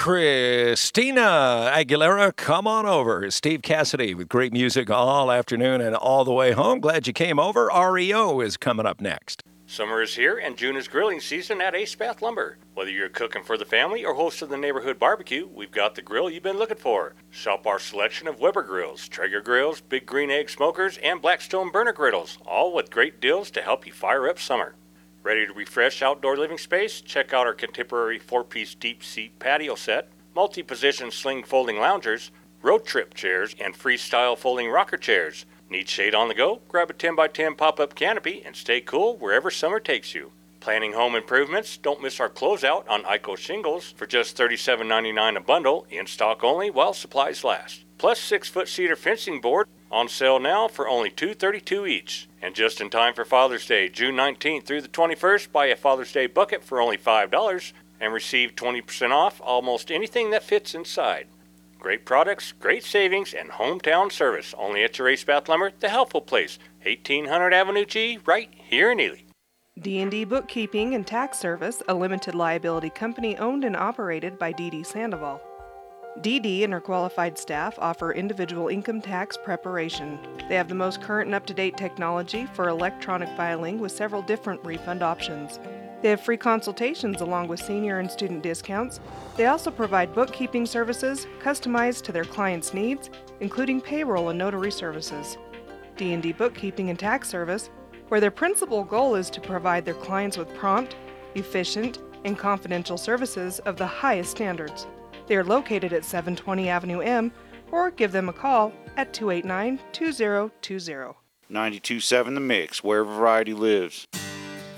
Christina Aguilera, come on over. Steve Cassidy with great music all afternoon and all the way home. Glad you came over. REO is coming up next. Summer is here and June is grilling season at Ace Bath Lumber. Whether you're cooking for the family or hosting the neighborhood barbecue, we've got the grill you've been looking for. Shop our selection of Weber grills, Traeger grills, Big Green Egg smokers, and Blackstone burner griddles, all with great deals to help you fire up summer. Ready to refresh outdoor living space? Check out our contemporary 4-piece deep seat patio set, multi-position sling folding loungers, road trip chairs, and freestyle folding rocker chairs. Need shade on the go? Grab a 10x10 pop-up canopy and stay cool wherever summer takes you. Planning home improvements? Don't miss our closeout on ICO shingles for just $37.99 a bundle, in stock only while supplies last. Plus 6-foot cedar fencing board on sale now for only $232 each. And just in time for Father's Day, June 19th through the 21st, buy a Father's Day bucket for only $5 and receive 20% off almost anything that fits inside. Great products, great savings, and hometown service. Only at your Ace Bath Lumber, the helpful place. 1800 Avenue G, right here in Ely. D&D Bookkeeping and Tax Service, a limited liability company owned and operated by D.D. Sandoval. D.D. and her qualified staff offer individual income tax preparation. They have the most current and up-to-date technology for electronic filing with several different refund options. They have free consultations along with senior and student discounts. They also provide bookkeeping services customized to their clients' needs, including payroll and notary services. D&D Bookkeeping and Tax Service, where their principal goal is to provide their clients with prompt, efficient, and confidential services of the highest standards. They are located at 720 Avenue M, or give them a call at 289-2020. 92.7 The Mix, where variety lives.